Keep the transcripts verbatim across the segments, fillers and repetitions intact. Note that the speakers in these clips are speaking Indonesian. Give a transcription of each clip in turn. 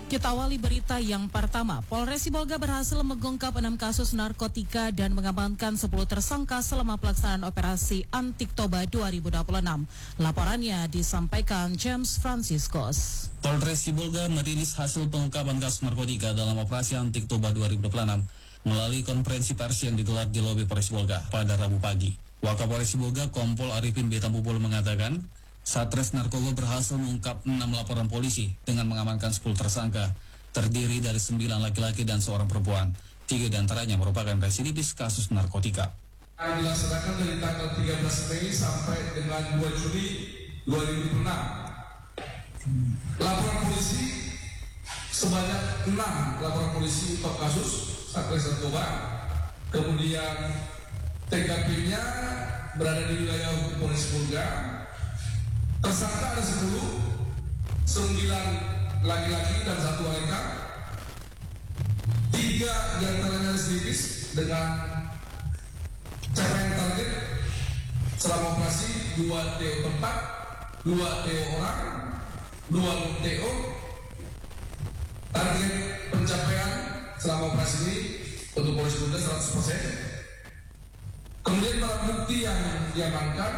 Kita awali berita yang pertama. Polres Sibolga berhasil mengungkap enam kasus narkotika dan mengamankan sepuluh tersangka selama pelaksanaan operasi Antik Toba dua ribu dua puluh enam. Laporannya disampaikan James Franciscus. Polres Sibolga merilis hasil pengungkapan kasus narkotika dalam operasi Antik Toba dua ribu dua puluh enam melalui konferensi pers yang digelar di lobi Polres Sibolga pada Rabu pagi. Wakapolres Sibolga Kompol Arifin B. Tambubul mengatakan, Satres Narkoba berhasil mengungkap enam laporan polisi dengan mengamankan sepuluh tersangka, terdiri dari sembilan laki-laki dan seorang perempuan. Tiga diantaranya merupakan residivis kasus narkotika. Yang dilaksanakan dari tanggal tiga belas Mei sampai dengan dua Juli dua ribu dua puluh enam. Laporan polisi sebanyak enam laporan polisi untuk kasus Satres Narkoba. Kemudian T K P-nya berada di wilayah hukum Polres Sibolga. Tersangka ada sepuluh, sembilan laki-laki dan satu wanita. Tiga diantaranya residivis dengan capaian target selama operasi dua T O tempat, dua T O orang, dua T O. Target pencapaian selama operasi ini untuk Polres Sibolga seratus persen. Kemudian barang bukti yang diamankan,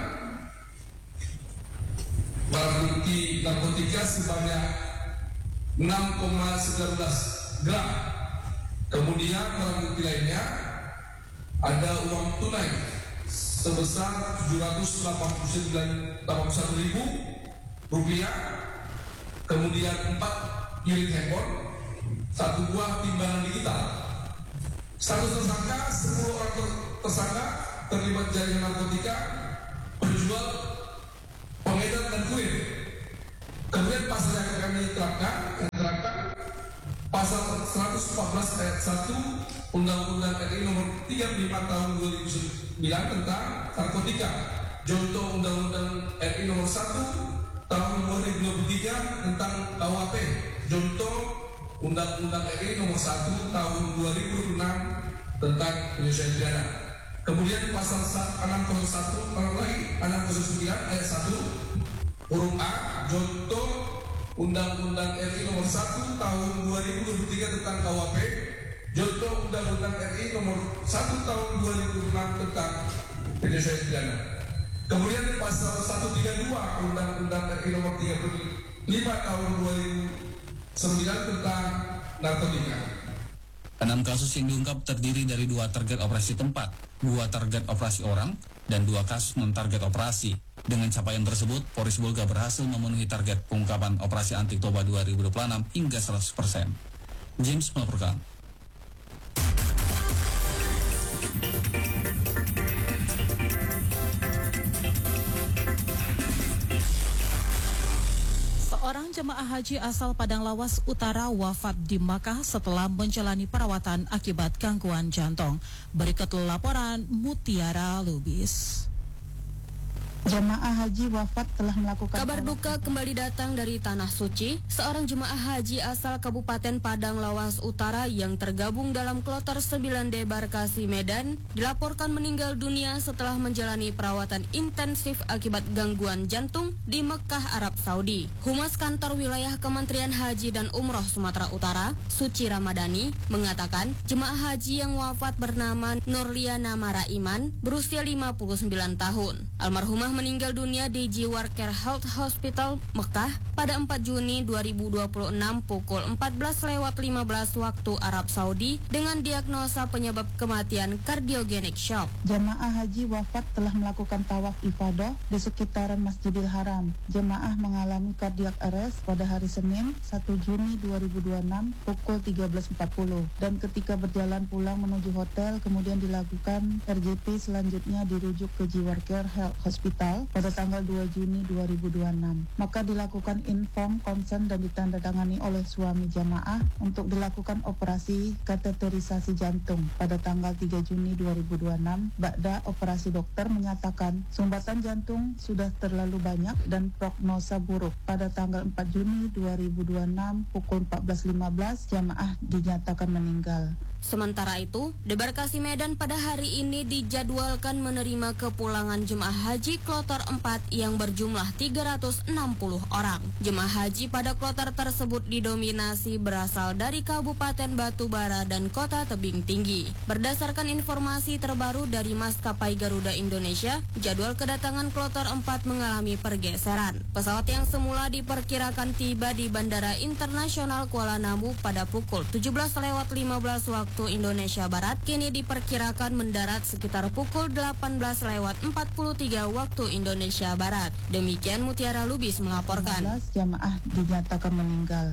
barang bukti narkotika sebanyak enam koma satu satu gram. Kemudian barang bukti lainnya ada uang tunai sebesar tujuh ratus delapan puluh satu ribu rupiah. Kemudian empat unit handphone, satu buah timbangan digital. Status tersangka, sepuluh orang ter tersangka terlibat jaringan narkotika, penjual, pengedar dan kurir. Kemudian pasal yang kami terapkan, yang terapkan pasal seratus empat belas ayat satu Undang-Undang R I nomor tiga puluh lima tahun dua ribu sembilan tentang narkotika. Contoh Undang-Undang R I nomor satu tahun dua ribu dua puluh tiga tentang K U H P. Contoh Undang-Undang R I nomor satu tahun dua ribu dua puluh enam tentang penyelesaian pidana. Kemudian pasal enam nol satu enam nol sembilan ayat satu huruf A contoh Undang-Undang R I nomor satu tahun dua ribu dua puluh tiga tentang K U H P, contoh Undang-Undang R I nomor satu tahun dua ribu dua puluh enam tentang penyelesaian pidana. Kemudian pasal seratus tiga puluh dua Undang-Undang R I nomor tiga puluh lima tahun dua ribu sembilan tentang narkotika. Enam kasus yang diungkap terdiri dari dua target operasi tempat, dua target operasi orang, dan dua kasus non-target operasi. Dengan capaian tersebut, Polres Sibolga berhasil memenuhi target pengungkapan operasi Antik Toba dua ribu dua puluh enam hingga seratus persen. James melaporkan. Seorang jemaah haji asal Padang Lawas Utara wafat di Makkah setelah menjalani perawatan akibat gangguan jantung. Berikut laporan Mutiara Lubis. Jemaah haji wafat telah melakukan kabar duka kembali datang dari Tanah Suci. Seorang jemaah haji asal Kabupaten Padang Lawas Utara yang tergabung dalam Kloter sembilan Debarkasi Medan dilaporkan meninggal dunia setelah menjalani perawatan intensif akibat gangguan jantung di Mekah, Arab Saudi. Humas Kantor Wilayah Kementerian Haji dan Umroh Sumatera Utara, Suci Ramadhani, mengatakan jemaah haji yang wafat bernama Nurliana Maraiman berusia lima puluh sembilan tahun. Almarhumah meninggal dunia di Jiwarcare Health Hospital Mekah pada empat Juni dua ribu dua puluh enam pukul empat belas lewat lima belas waktu Arab Saudi dengan diagnosa penyebab kematian kardiogenik shock. Jemaah haji wafat telah melakukan tawaf ifadah di sekitaran Masjidil Haram. Jemaah mengalami cardiac arrest pada hari Senin satu Juni dua ribu dua puluh enam pukul tiga belas empat puluh dan ketika berjalan pulang menuju hotel kemudian dilakukan R J P selanjutnya dirujuk ke Jiwarcare Health Hospital pada tanggal dua Juni dua ribu dua puluh enam. Maka dilakukan inform, konsen dan ditandatangani oleh suami jamaah untuk dilakukan operasi kateterisasi jantung pada tanggal tiga Juni dua ribu dua puluh enam. Ba'da operasi dokter menyatakan sumbatan jantung sudah terlalu banyak dan prognosa buruk. Pada tanggal empat Juni dua ribu dua puluh enam pukul empat belas lima belas jamaah dinyatakan meninggal. Sementara itu, Debarkasi Medan pada hari ini dijadwalkan menerima kepulangan jemaah haji kloter empat yang berjumlah tiga ratus enam puluh orang. Jemaah haji pada kloter tersebut didominasi berasal dari Kabupaten Batubara dan Kota Tebing Tinggi. Berdasarkan informasi terbaru dari Maskapai Garuda Indonesia, jadwal kedatangan kloter empat mengalami pergeseran. Pesawat yang semula diperkirakan tiba di Bandara Internasional Kuala Namu pada pukul tujuh belas lewat lima belas waktu Indonesia Barat, kini diperkirakan mendarat sekitar pukul delapan belas lewat empat puluh tiga waktu Indonesia Barat. Demikian Mutiara Lubis melaporkan. lima belas jamaah dinyatakan meninggal.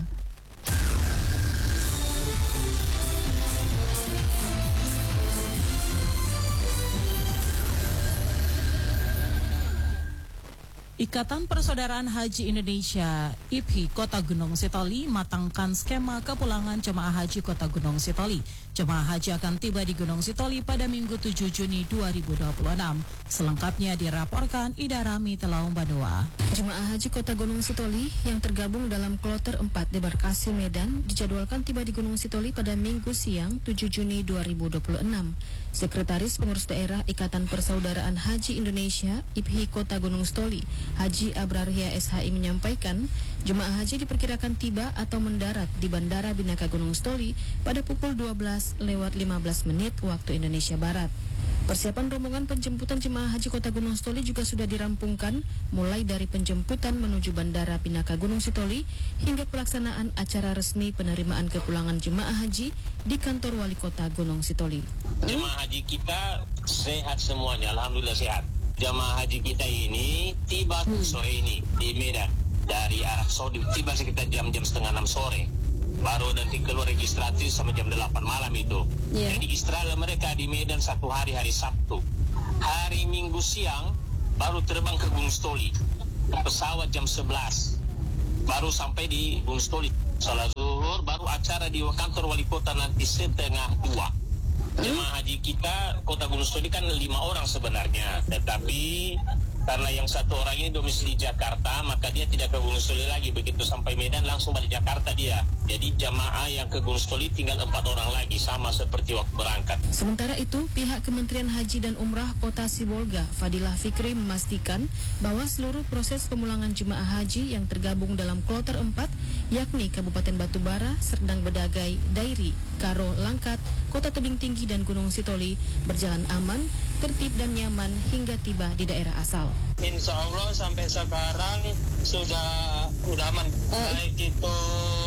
Ikatan Persaudaraan Haji Indonesia I P H I Kota Gunung Sitoli matangkan skema kepulangan jemaah haji Kota Gunung Sitoli. Jemaah haji akan tiba di Gunung Sitoli pada Minggu tujuh Juni dua ribu dua puluh enam. Selengkapnya diraporkan Ida Rami Telaung Banua. Jemaah haji Kota Gunung Sitoli yang tergabung dalam kloter empat debarkasi Medan dijadwalkan tiba di Gunung Sitoli pada Minggu siang tujuh Juni dua ribu dua puluh enam. Sekretaris Pengurus Daerah Ikatan Persaudaraan Haji Indonesia I P H I Kota Gunung Sitoli, Haji Abrarhia S H I menyampaikan, jemaah haji diperkirakan tiba atau mendarat di Bandara Binaka Gunung Sitoli pada pukul dua belas lewat lima belas menit waktu Indonesia Barat. Persiapan rombongan penjemputan jemaah haji Kota Gunung Sitoli juga sudah dirampungkan, mulai dari penjemputan menuju Bandara Binaka Gunung Sitoli hingga pelaksanaan acara resmi penerimaan kepulangan jemaah haji di kantor Wali Kota Gunung Sitoli. Jemaah haji kita sehat semuanya, alhamdulillah sehat. Jemaah haji kita ini tiba sore ini di Medan dari arah Saudi, tiba sekitar jam-jam setengah enam sore. Baru nanti keluar registrasi sama jam delapan malam itu. Yeah. Jadi istirahat mereka di Medan satu hari, hari Sabtu. Hari Minggu siang baru terbang ke Gunung Sitoli. Pesawat jam sebelas. Baru sampai di Gunung Sitoli. Salat zuhur, baru acara di kantor wali kota nanti setengah dua. Jemaah haji kita Kota Gunung Sitoli kan lima orang sebenarnya, tetapi karena yang satu orang ini domisili Jakarta, maka dia tidak ke Gunung Sitoli lagi. Begitu sampai Medan langsung balik Jakarta dia. Jadi jamaah yang ke Gunung Sitoli tinggal empat orang lagi, sama seperti waktu berangkat. Sementara itu, pihak Kementerian Haji dan Umrah Kota Sibolga, Fadilah Fikri, memastikan bahwa seluruh proses pemulangan jemaah haji yang tergabung dalam kloter empat, yakni Kabupaten Batubara, Serdang Bedagai, Dairi, Karo, Langkat, Kota Tebing Tinggi dan Gunung Sitoli berjalan aman, tertib dan nyaman hingga tiba di daerah asal. Insya Allah sampai sekarang sudah sudah aman, baik itu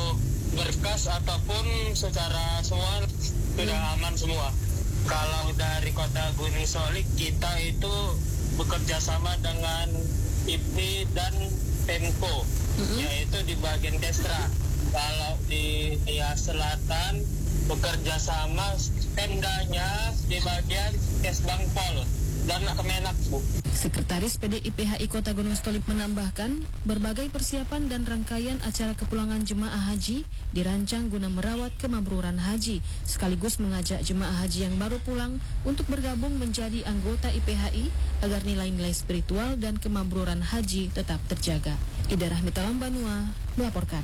berkas ataupun secara semua sudah aman semua. Kalau dari Kota Gunung Sitoli kita itu bekerja sama dengan I P I dan Pemko, mm-hmm. yaitu di bagian Destra. Kalau di Nias Selatan bekerja sama tendanya di bagian Kesbangpol dan Kemenak, Bu. Sekretaris P D I P H I Kota Gunung Sitoli menambahkan, berbagai persiapan dan rangkaian acara kepulangan jemaah haji dirancang guna merawat kemabruran haji, sekaligus mengajak jemaah haji yang baru pulang untuk bergabung menjadi anggota I P H I agar nilai-nilai spiritual dan kemabruran haji tetap terjaga. Ida Rahmi Telaung Banua melaporkan.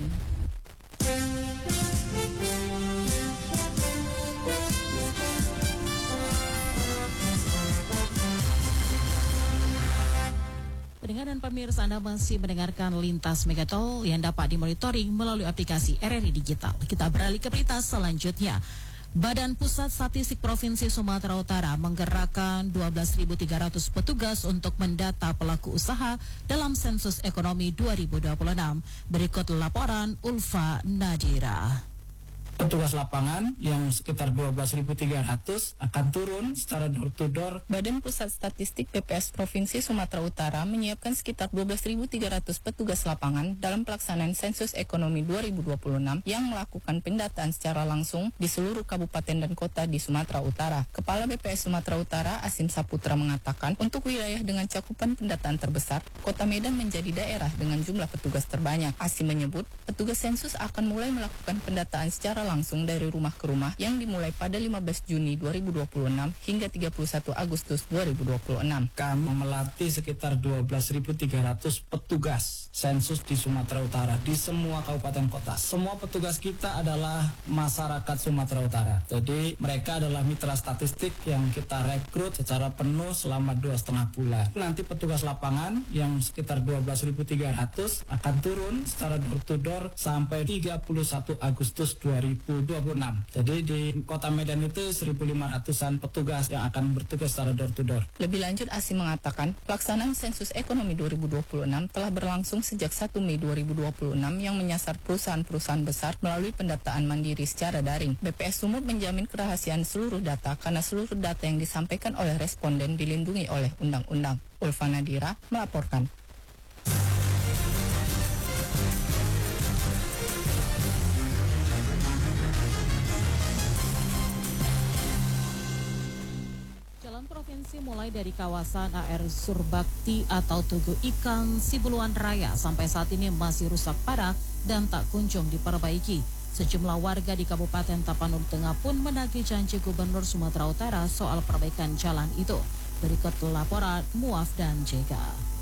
Pendengar dan pemirsa, Anda masih mendengarkan Lintas Megatol yang dapat dimonitoring melalui aplikasi R R I Digital. Kita beralih ke berita selanjutnya. Badan Pusat Statistik Provinsi Sumatera Utara menggerakkan dua belas ribu tiga ratus petugas untuk mendata pelaku usaha dalam sensus ekonomi dua ribu dua puluh enam. Berikut laporan Ulfa Nadira. Petugas lapangan yang sekitar dua belas ribu tiga ratus akan turun secara door to door. Badan Pusat Statistik B P S Provinsi Sumatera Utara menyiapkan sekitar dua belas ribu tiga ratus petugas lapangan dalam pelaksanaan sensus ekonomi dua ribu dua puluh enam yang melakukan pendataan secara langsung di seluruh kabupaten dan kota di Sumatera Utara. Kepala B P S Sumatera Utara Asim Saputra mengatakan, untuk wilayah dengan cakupan pendataan terbesar, Kota Medan menjadi daerah dengan jumlah petugas terbanyak. Asim menyebut, petugas sensus akan mulai melakukan pendataan secara secara langsung dari rumah ke rumah yang dimulai pada lima belas Juni dua ribu dua puluh enam hingga tiga puluh satu Agustus dua ribu dua puluh enam. Kami melatih sekitar dua belas ribu tiga ratus petugas sensus di Sumatera Utara di semua kabupaten kota. Semua petugas kita adalah masyarakat Sumatera Utara. Jadi mereka adalah mitra statistik yang kita rekrut secara penuh selama dua setengah bulan. Nanti petugas lapangan yang sekitar dua belas ribu tiga ratus akan turun secara door to door sampai tiga puluh satu Agustus dua ribu dua puluh enam. Jadi di Kota Medan itu seribu lima ratusan petugas yang akan bertugas secara door to door. Lebih lanjut, Asi mengatakan pelaksanaan sensus ekonomi dua ribu dua puluh enam telah berlangsung sejak satu Mei dua ribu dua puluh enam yang menyasar perusahaan-perusahaan besar melalui pendataan mandiri secara daring. B P S Sumut menjamin kerahasiaan seluruh data karena seluruh data yang disampaikan oleh responden dilindungi oleh undang-undang. Ulfa Nadira melaporkan. Provinsi mulai dari kawasan A R Surbakti atau Tugu Ikan Sibuluan Raya sampai saat ini masih rusak parah dan tak kunjung diperbaiki. Sejumlah warga di Kabupaten Tapanuli Tengah pun menagih janji Gubernur Sumatera Utara soal perbaikan jalan itu. Berikut laporan Muaf dan Jega.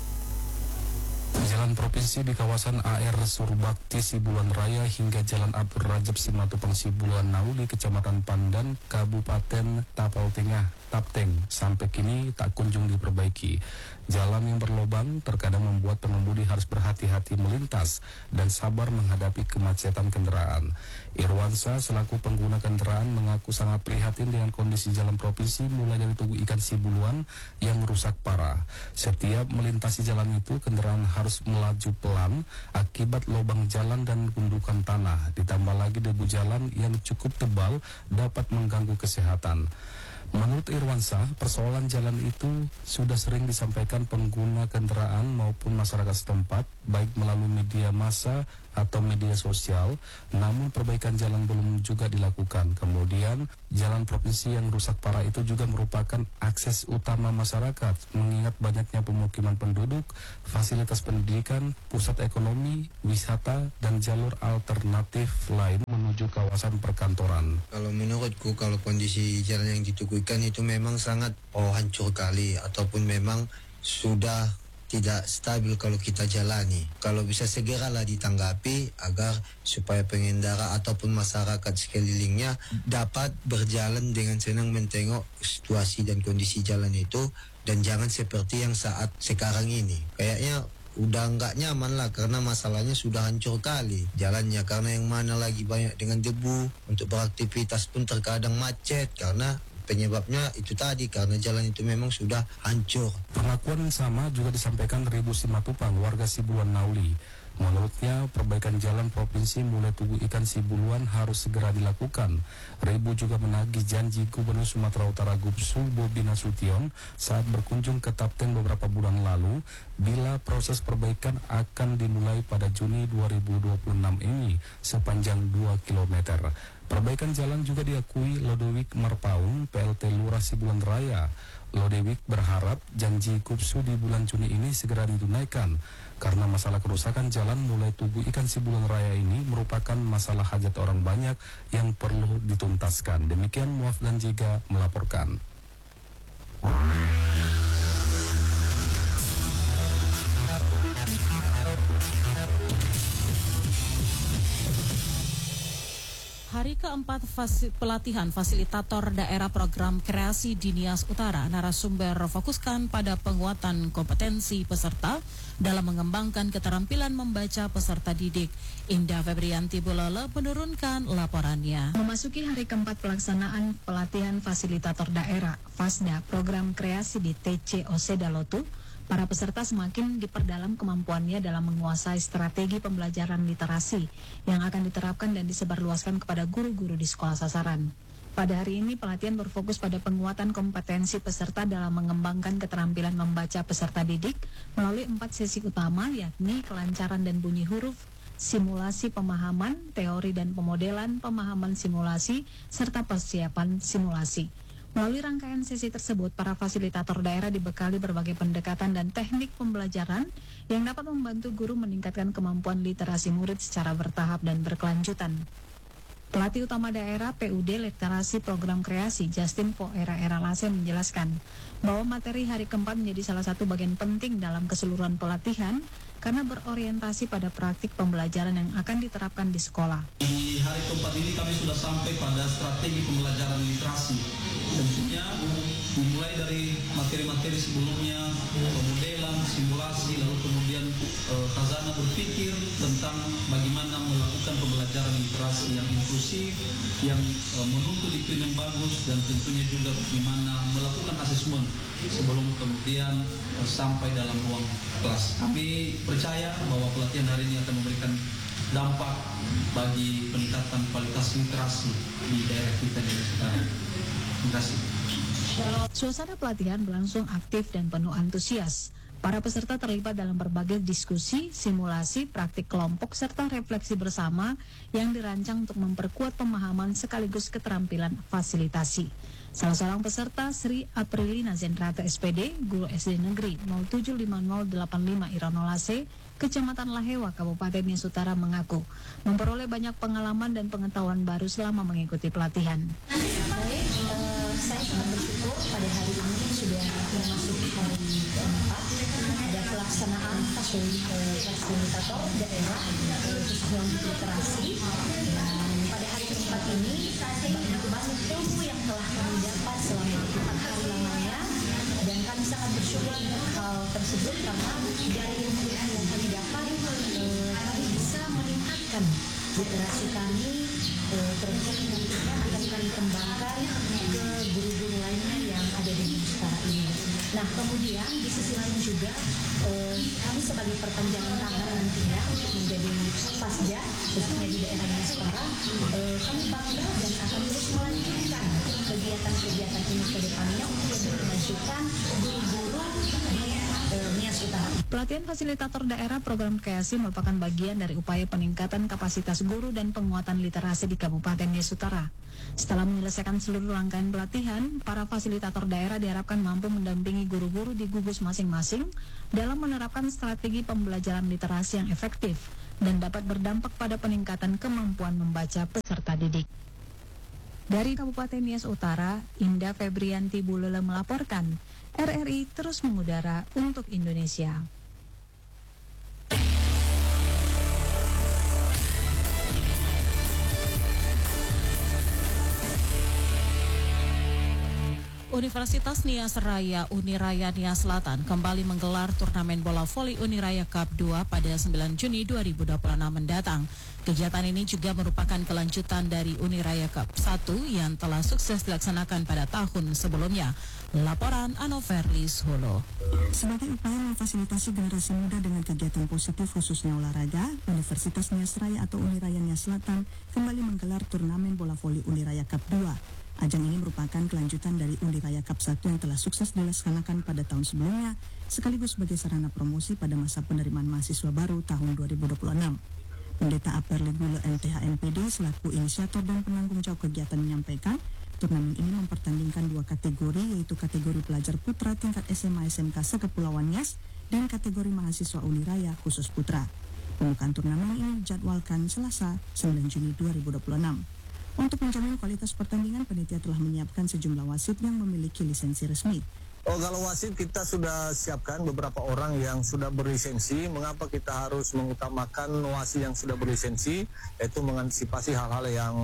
Jalan provinsi di kawasan A R Surbakti Sibuluan Raya hingga Jalan Abdur Rajab Simatupang Sibuluan Nauli Kecamatan Pandan, Kabupaten Tapal Tengah, Tapteng, sampai kini tak kunjung diperbaiki. Jalan yang berlobang terkadang membuat pengemudi harus berhati-hati melintas dan sabar menghadapi kemacetan kendaraan. Irwansa selaku pengguna kendaraan mengaku sangat prihatin dengan kondisi jalan provinsi mulai dari Tugu Ikan Sibuluan yang rusak parah. Setiap melintasi jalan itu kendaraan harus melaju pelan akibat lubang jalan dan gundukan tanah. Ditambah lagi debu jalan yang cukup tebal dapat mengganggu kesehatan. Menurut Irwansa, persoalan jalan itu sudah sering disampaikan pengguna kendaraan maupun masyarakat setempat, baik melalui media massa atau media sosial, namun perbaikan jalan belum juga dilakukan. Kemudian, jalan provinsi yang rusak parah itu juga merupakan akses utama masyarakat, mengingat banyaknya pemukiman penduduk, fasilitas pendidikan, pusat ekonomi, wisata, dan jalur alternatif lain menuju kawasan perkantoran. Kalau menurutku, kalau kondisi jalan yang dituguhkan itu memang sangat oh, hancur kali, ataupun memang sudah tidak stabil kalau kita jalani. Kalau bisa segeralah ditanggapi agar supaya pengendara ataupun masyarakat sekelilingnya dapat berjalan dengan senang mentengok situasi dan kondisi jalan itu, dan jangan seperti yang saat sekarang ini. Kayaknya udah nggak nyaman lah karena masalahnya sudah hancur kali jalannya, karena yang mana lagi banyak dengan debu, untuk beraktivitas pun terkadang macet karena penyebabnya itu tadi, karena jalan itu memang sudah hancur. Perlakuan yang sama juga disampaikan Ribu Simatupang, warga Sibuluan Nauli. Menurutnya, perbaikan jalan provinsi mulai Tugu Ikan Sibuluan harus segera dilakukan. Ribu juga menagih janji Gubernur Sumatera Utara Gubsu Bobi Nasution saat berkunjung ke Tapteng beberapa bulan lalu, bila proses perbaikan akan dimulai pada Juni dua ribu dua puluh enam ini sepanjang dua kilometer. Perbaikan jalan juga diakui Lodewik Marpaung, P L T Lurah Sibuluan Raya. Lodewik berharap janji Gubsu di bulan Juni ini segera ditunaikan, karena masalah kerusakan jalan mulai Tugu Ikan Sibuluan Raya ini merupakan masalah hajat orang banyak yang perlu dituntaskan. Demikian Muaf dan Jiga melaporkan. Hari keempat fasi, pelatihan fasilitator daerah program kreasi di Nias Utara, narasumber fokuskan pada penguatan kompetensi peserta dalam mengembangkan keterampilan membaca peserta didik. Indah Febrianti Bulala menurunkan laporannya. Memasuki hari keempat pelaksanaan pelatihan fasilitator daerah FASDA program kreasi di T C O C Dalotu, para peserta semakin diperdalam kemampuannya dalam menguasai strategi pembelajaran literasi yang akan diterapkan dan disebarluaskan kepada guru-guru di sekolah sasaran. Pada hari ini, pelatihan berfokus pada penguatan kompetensi peserta dalam mengembangkan keterampilan membaca peserta didik melalui empat sesi utama, yakni kelancaran dan bunyi huruf, simulasi pemahaman, teori dan pemodelan pemahaman simulasi, serta persiapan simulasi. Melalui rangkaian sesi tersebut, para fasilitator daerah dibekali berbagai pendekatan dan teknik pembelajaran yang dapat membantu guru meningkatkan kemampuan literasi murid secara bertahap dan berkelanjutan. Pelatih utama daerah P U D Literasi Program Kreasi Justin Poera Era Lase menjelaskan bahwa materi hari keempat menjadi salah satu bagian penting dalam keseluruhan pelatihan karena berorientasi pada praktik pembelajaran yang akan diterapkan di sekolah. Di hari keempat ini kami sudah sampai pada strategi pembelajaran literasi. Tentunya dimulai dari materi-materi sebelumnya, pemodelan, simulasi, lalu kemudian eh, khazanah berpikir tentang bagaimana melakukan pembelajaran literasi yang inklusif, yang eh, menuntut iklim yang bagus, dan tentunya juga bagaimana melakukan asesmen sebelum kemudian eh, sampai dalam ruang kelas. Kami percaya bahwa pelatihan hari ini akan memberikan dampak bagi peningkatan kualitas literasi di daerah kita di sekarang. Terima kasih. Suasana pelatihan berlangsung aktif dan penuh antusias. Para peserta terlibat dalam berbagai diskusi, simulasi, praktik kelompok, serta refleksi bersama yang dirancang untuk memperkuat pemahaman sekaligus keterampilan fasilitasi. Salah seorang peserta, Sri Aprilina Zendrata S P D, guru S D Negeri nol tujuh lima nol delapan lima Ironolase, Kecamatan Lahewa, Kabupaten Nias Utara mengaku memperoleh banyak pengalaman dan pengetahuan baru selama mengikuti pelatihan. Baik, uh, saya sangat bersyukur pada hari ini sudah memasuki hari keempat ada pelaksanaan fasilitator daerah khususnya untuk literasi, dan pada hari keempat ini banyak banget ilmu yang telah kami dapat selama empat hari lamanya, dan kami sangat bersyukur hal tersebut karena dari ilmu yang kami dapat uh, kami bisa meningkatkan literasi kami, uh, terus nantinya akan kami kembangkan ke guru-guru lainnya yang ada di Nusantara ini. Nah, kemudian di sisi lain juga uh, kami sebagai perpanjangan tangan nantinya untuk menjadi pasja khususnya di daerah Nusantara, uh, kami bangga dan akan terus melanjutkan kegiatan-kegiatan ini ke depannya untuk lebih memajukan guru-guru di uh, Nias Utara. Pelatihan fasilitator daerah program kreasi merupakan bagian dari upaya peningkatan kapasitas guru dan penguatan literasi di Kabupaten Nias Utara. Setelah menyelesaikan seluruh rangkaian pelatihan, para fasilitator daerah diharapkan mampu mendampingi guru-guru di gugus masing-masing dalam menerapkan strategi pembelajaran literasi yang efektif dan dapat berdampak pada peningkatan kemampuan membaca peserta didik. Dari Kabupaten Nias Utara, Indah Febrianti Bulele melaporkan, R R I terus mengudara untuk Indonesia. Universitas Nias Raya Uniraya Nias Selatan kembali menggelar turnamen bola voli Uniraya Cup dua pada sembilan Juni dua ribu dua puluh enam mendatang. Kegiatan ini juga merupakan kelanjutan dari Uniraya Cup satu yang telah sukses dilaksanakan pada tahun sebelumnya. Laporan Anoverlis Holo. Sebagai upaya memfasilitasi generasi muda dengan kegiatan positif khususnya olahraga, Universitas Nias Raya atau Uniraya Nias Selatan kembali menggelar turnamen bola voli Uniraya Cup dua. Ajang ini merupakan kelanjutan dari Uniraya Cup satu yang telah sukses dilaksanakan pada tahun sebelumnya, sekaligus sebagai sarana promosi pada masa penerimaan mahasiswa baru tahun dua ribu dua puluh enam. Pendeta Aperli Gule M T H M P D selaku inisiator dan penanggung jawab kegiatan menyampaikan, turnamen ini mempertandingkan dua kategori, yaitu kategori pelajar putra tingkat S M A S M K sekepulauan Nias dan kategori mahasiswa Uniraya khusus putra. Pembukaan turnamen ini dijadwalkan Selasa sembilan Juni dua ribu dua puluh enam. Untuk menjamin kualitas pertandingan, panitia telah menyiapkan sejumlah wasit yang memiliki lisensi resmi. Oh, kalau wasit kita sudah siapkan beberapa orang yang sudah berlisensi. Mengapa kita harus mengutamakan wasit yang sudah berlisensi? Yaitu mengantisipasi hal-hal yang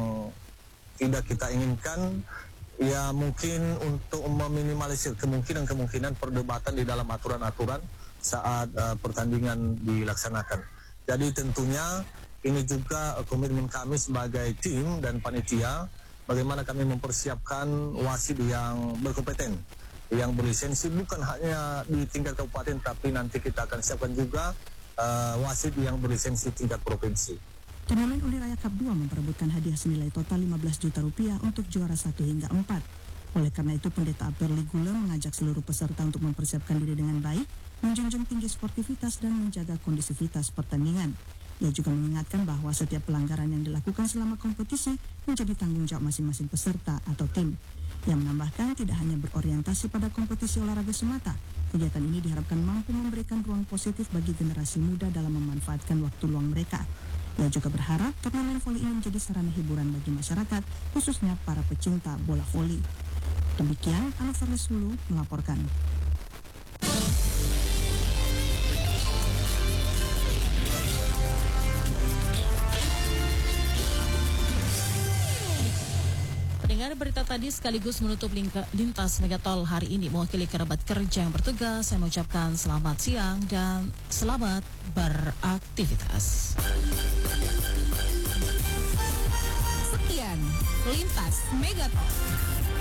tidak kita inginkan. Ya mungkin untuk meminimalisir kemungkinan-kemungkinan perdebatan di dalam aturan-aturan saat uh, pertandingan dilaksanakan. Jadi tentunya ini juga komitmen kami sebagai tim dan panitia, bagaimana kami mempersiapkan wasit yang berkompeten, yang berlisensi bukan hanya di tingkat kabupaten, tapi nanti kita akan siapkan juga uh, wasit yang berlisensi tingkat provinsi. Turnamen Uniraya Cup dua memperebutkan hadiah senilai total lima belas juta rupiah untuk juara satu hingga empat. Oleh karena itu, Pendeta Aperli Gule mengajak seluruh peserta untuk mempersiapkan diri dengan baik, menjunjung tinggi sportivitas dan menjaga kondisivitas pertandingan. Ia juga mengingatkan bahwa setiap pelanggaran yang dilakukan selama kompetisi menjadi tanggung jawab masing-masing peserta atau tim. Ia menambahkan tidak hanya berorientasi pada kompetisi olahraga semata, kegiatan ini diharapkan mampu memberikan ruang positif bagi generasi muda dalam memanfaatkan waktu luang mereka. Ia juga berharap turnamen voli ini menjadi sarana hiburan bagi masyarakat, khususnya para pecinta bola voli. Demikian, Alfred Sulu melaporkan. Pendengar, berita tadi sekaligus menutup lingka, lintas Megatol hari ini. Mewakili kerabat kerja yang bertugas, saya mengucapkan selamat siang dan selamat beraktivitas. Sekian Lintas Megatol.